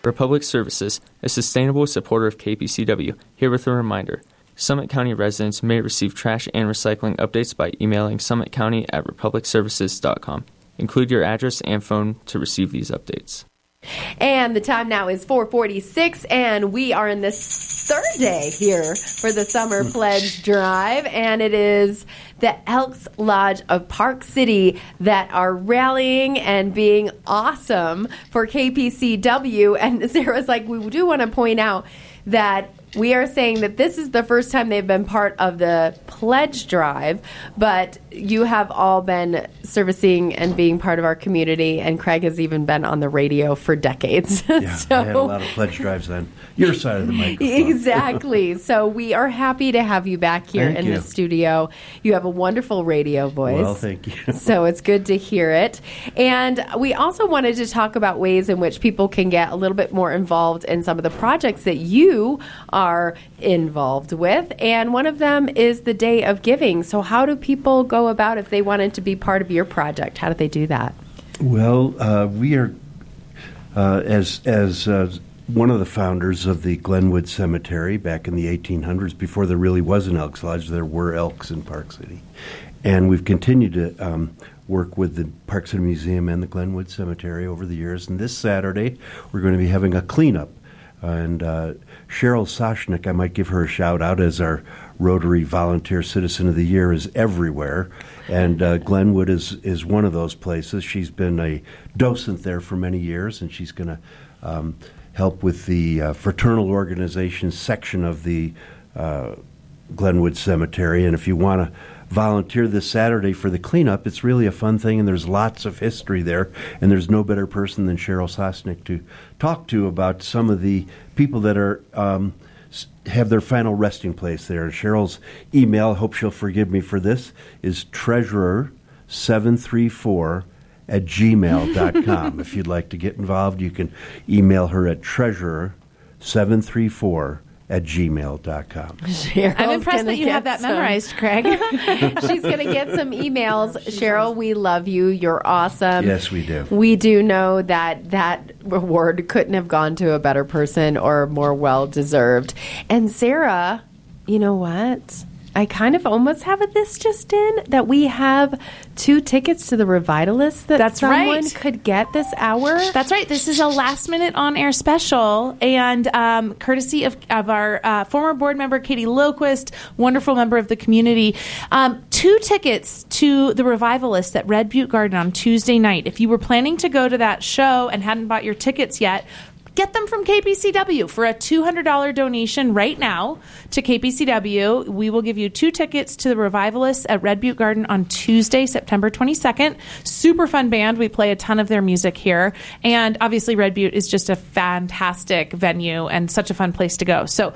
Republic Services, a sustainable supporter of KPCW, here with a reminder. Summit County residents may receive trash and recycling updates by emailing summitcounty@republicservices.com. Include your address and phone to receive these updates. And the time now is 4:46, and we are in this third day here for the Summer Pledge Drive, and it is the Elks Lodge of Park City that are rallying and being awesome for KPCW. And Sarah's like, we do want to point out that we are saying that this is the first time they've been part of the pledge drive, but you have all been servicing and being part of our community, and Craig has even been on the radio for decades. Yeah, so, I had a lot of pledge drives on your side of the microphone. Exactly. So we are happy to have you back here in the studio. You have a wonderful radio voice. Well, thank you. So it's good to hear it. And we also wanted to talk about ways in which people can get a little bit more involved in some of the projects that you are involved with. And one of them is the Day of Giving. So how do people go about if they wanted to be part of your project? How do they do that? Well, we are, as one of the founders of the Glenwood Cemetery back in the 1800s, before there really was an Elks Lodge, there were elks in Park City. And we've continued to work with the Park City Museum and the Glenwood Cemetery over the years. And this Saturday, we're going to be having a cleanup. And Cheryl Soshnick, I might give her a shout-out as our Rotary Volunteer Citizen of the Year, is everywhere. And Glenwood is one of those places. She's been a docent there for many years, and she's going to help with the fraternal organization section of the Glenwood Cemetery. And if you want to volunteer this Saturday for the cleanup, it's really a fun thing, and there's lots of history there, and there's no better person than Cheryl Sosnick to talk to about some of the people that are have their final resting place there. And Cheryl's email, I hope she'll forgive me for this, is treasurer734@gmail.com. If you'd like to get involved, you can email her at treasurer734@gmail.com. I'm impressed that you have that memorized, Craig. She's going to get some emails. Cheryl, we love you. You're awesome. Yes, we do. We do know that that reward couldn't have gone to a better person or more well-deserved. And Sarah, you know what? I kind of almost have this just in, that we have 2 tickets to the Revitalists that someone could get this hour. That's right. This is a last-minute on-air special, and courtesy of our former board member, Katie Loquist, wonderful member of the community. 2 tickets to the Revitalists at Red Butte Garden on Tuesday night. If you were planning to go to that show and hadn't bought your tickets yet, get them from KPCW for a $200 donation right now to KPCW. We will give you 2 tickets to the Revivalists at Red Butte Garden on Tuesday, September 22nd. Super fun band. We play a ton of their music here. And obviously Red Butte is just a fantastic venue and such a fun place to go. So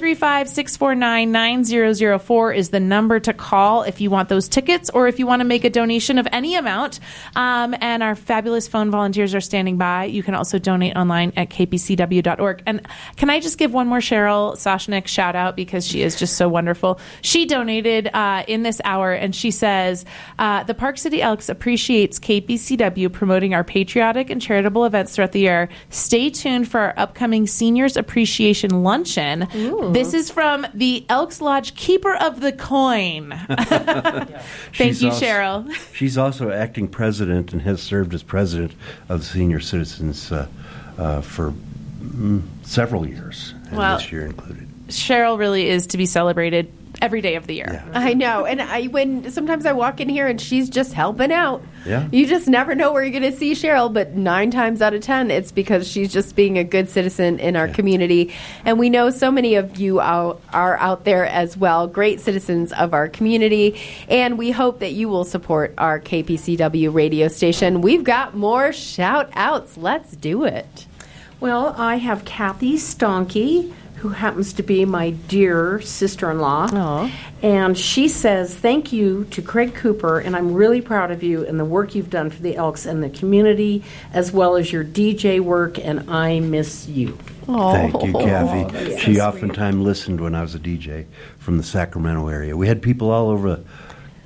435-649-9004 is the number to call if you want those tickets or if you want to make a donation of any amount. And our fabulous phone volunteers are standing by. You can also donate online at kpcw.org. And can I just give one more Cheryl Soshnick shout out because she is just so wonderful. She donated in this hour, and she says, the Park City Elks appreciates KPCW promoting our patriotic and charitable events throughout the year. Stay tuned for our upcoming Seniors Appreciation Luncheon. Ooh. This is from the Elks Lodge Keeper of the Coin. Thank you, Cheryl. She's also acting president and has served as president of the Senior Citizens for several years, and this year included. Cheryl really is to be celebrated every day of the year. Yeah. I know, and when sometimes I walk in here and she's just helping out. Yeah. You just never know where you're going to see Cheryl, but 9 times out of 10, it's because she's just being a good citizen in our community. And we know so many of you are out there as well, great citizens of our community, and we hope that you will support our KPCW radio station. We've got more shout-outs. Let's do it. Well, I have Kathy Stonke, who happens to be my dear sister-in-law. Aww. And she says, thank you to Craig Cooper, and I'm really proud of you and the work you've done for the Elks and the community, as well as your DJ work, and I miss you. Thank you, Kathy. She oftentimes listened when I was a DJ from the Sacramento area. We had people all over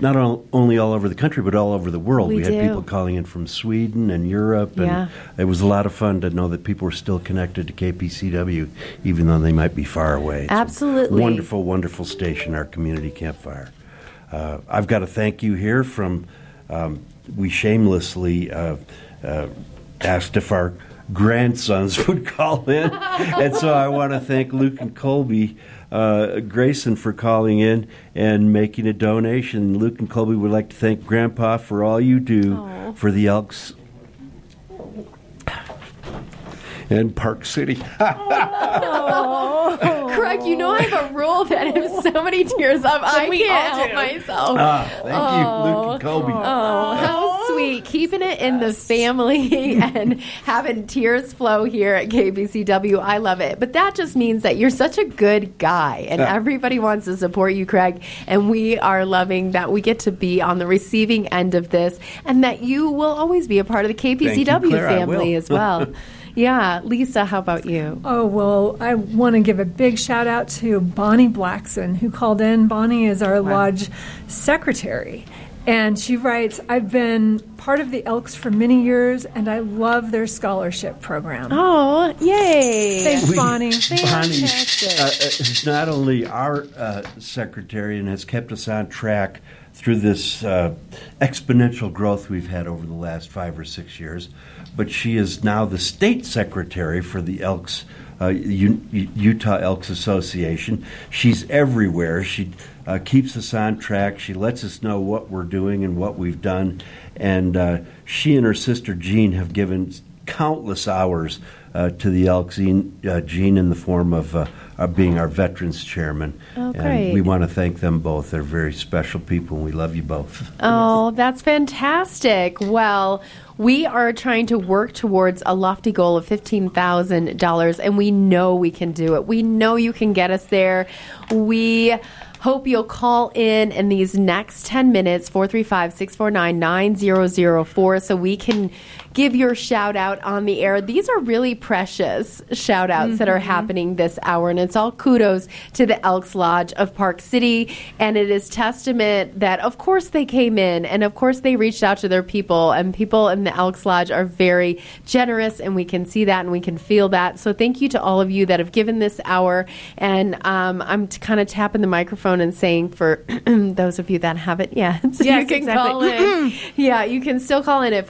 not only all over the country, but all over the world. We had do. people calling in from Sweden and Europe, and Yeah. it was a lot of fun to know that people were still connected to KPCW, even though they might be far away. It's a Absolutely. wonderful, wonderful station, our community campfire. I've got a thank you here from, we shamelessly asked if our grandsons would call in. And so I want to thank Luke and Colby Grayson for calling in and making a donation. Luke and Colby would like to thank Grandpa for all you do for the Elks and Park City. Craig, you know I have a rule that if somebody tears up, I we can't all help do. myself. Thank you, Luke and Colby. Oh, how sweet. Keeping it in the family and having tears flow here at KBCW. I love it. But that just means that you're such a good guy and everybody wants to support you, Craig. And we are loving that we get to be on the receiving end of this and that you will always be a part of the KPCW Claire, I family will. as well. Yeah. Lisa, how about you? Oh, well, I want to give a big shout out to Bonnie Blackson, who called in. Bonnie is our lodge secretary. And she writes, I've been part of the Elks for many years, and I love their scholarship program. Oh, yay. Thanks, Bonnie. Bonnie is not only our secretary and has kept us on track through this exponential growth we've had over the last 5 or 6 years, but she is now the state secretary for the Elks, Utah Elks Association. She's everywhere. She keeps us on track. She lets us know what we're doing and what we've done. And she and her sister Jean have given countless hours to the Elks, Jean in the form of being our veterans chairman. Oh, great. And we want to thank them both. They're very special people, and we love you both. Oh, that's fantastic. Well, we are trying to work towards a lofty goal of $15,000, and we know we can do it. We know you can get us there. We hope you'll call in these next 10 minutes, 435-649-9004, so we can give your shout out on the air. These are really precious shout outs that are happening this hour, and it's all kudos to the Elks Lodge of Park City. And it is testament that, of course, they came in and, of course, they reached out to their people, and people in the Elks Lodge are very generous, and we can see that and we can feel that. So thank you to all of you that have given this hour. And I'm kind of tapping the microphone and saying for those of you that haven't yet, so Yes, you can exactly. call in. Yeah, you can still call in at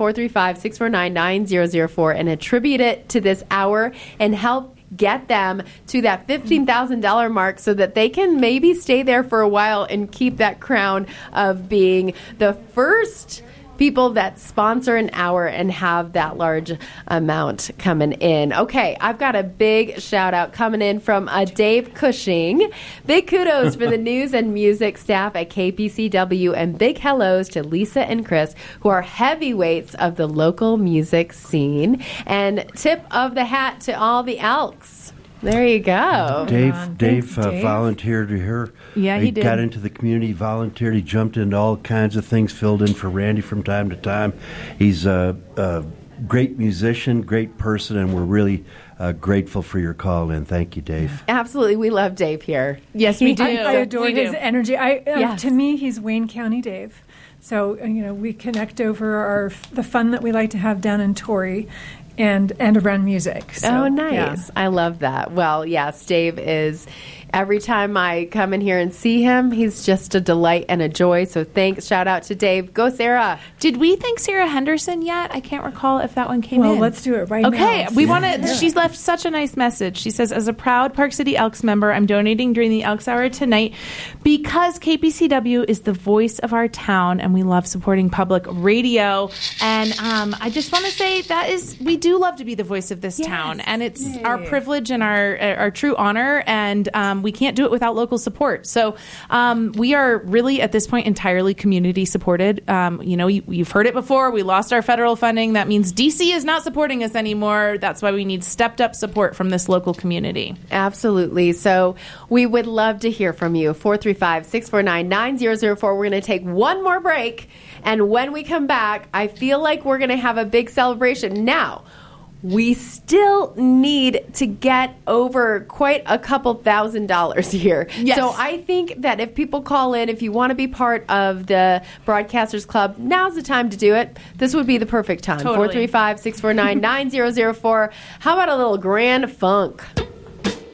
435-649-9004 and attribute it to this hour and help get them to that $15,000 mark so that they can maybe stay there for a while and keep that crown of being the first people that sponsor an hour and have that large amount coming in. Okay, I've got a big shout out coming in from Dave Cushing. Big kudos for the news and music staff at KPCW, and big hellos to Lisa and Chris, who are heavyweights of the local music scene. And tip of the hat to all the Elks. There you go. Dave Thanks, Dave. volunteered here. Yeah, he did. Got into the community, volunteered. He jumped into all kinds of things, filled in for Randy from time to time. He's a great musician, great person, and we're really grateful for your call in. Thank you, Dave. Absolutely. We love Dave here. Yes, we do. I adore We his do. energy. Yes. To me, he's Wayne County Dave. So we connect over the fun that we like to have down in Torrey, and around music. So, Oh, nice. yeah. I love that. Well, yes, Dave is, every time I come in here and see him, he's just a delight and a joy. So thanks. Shout out to Dave. Go, Sarah. Did we thank Sarah Henderson yet? I can't recall if that one came in. Well, let's do it right now. Okay, we want to. Yeah. She's left such a nice message. She says, as a proud Park City Elks member, I'm donating during the Elks Hour tonight because KPCW is the voice of our town, and we love supporting public radio. And I just want to say we do love to be the voice of this town, and it's our privilege and our true honor. And we can't do it without local support. So we are really at this point entirely community supported. You've heard it before. We lost our federal funding. That means DC is not supporting us anymore. That's why we need stepped up support from this local community. Absolutely. So we would love to hear from you. 435-649-9004. We're going to take one more break. And when we come back, I feel like we're going to have a big celebration. Now, we still need to get over quite a couple $1,000s here. Yes. So I think that if people call in, if you want to be part of the Broadcasters Club, now's the time to do it. This would be the perfect time. Totally. 435-649-9004. How about a little Grand Funk?